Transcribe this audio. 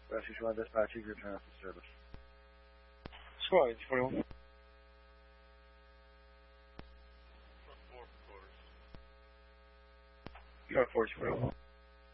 Rescue Squad Dispatch, Eager Transit Service. Squad 41. Car 41.